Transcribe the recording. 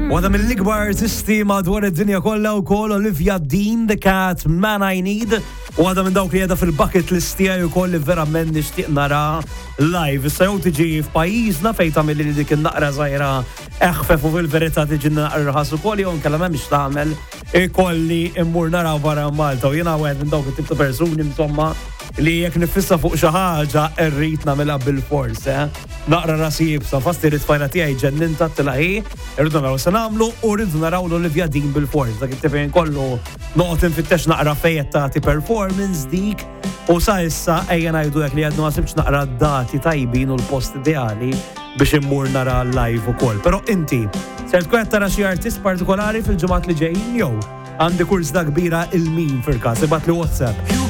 Waħda mill-ikbar artisti madwar id-dinja kollha wkoll Olivia Dean, The Cat Man I Need. U waħda minn dawk li qiegħda fil-bucket list tiegħi wkoll li verament nixtieq nara live. Issa jew tiġi f'pajjiżna fejn tagħmel li dik in-naqra żgħira eħfef u fil-verità tiġi naqra ħas ukoll jew inkella m'hemmx tagħmel ikolli immur nara barra Malta. U jiena wieħed minn dawk it-tip ta' persuni insomma li jekk nifissa fuq xi ħaġa rrid nagħmilha bil-fors, naqra rasi jibsa fasti ritfajna tiegħi ġenninta tilaħi, irridu naraw se nagħmlu u rridu naraw l-Olivia Dean bil-fors. Dak it-tipin kollu noqgħod infittex naqra fejn tagħti performance dik u sa issa ejja ngħidu hekk li għadnu ma sibx naqra dati tajbin u l-post ideali biex immur nara live ukoll. Però inti se tkun qed tara xi artist partikolari fil-ġimgħat li ġejjin jew għandi kursda kbira il-min fil-każ ibad li WhatsApp